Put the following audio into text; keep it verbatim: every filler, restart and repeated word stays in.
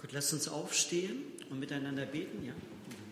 Gut, lasst uns aufstehen und miteinander beten, ja?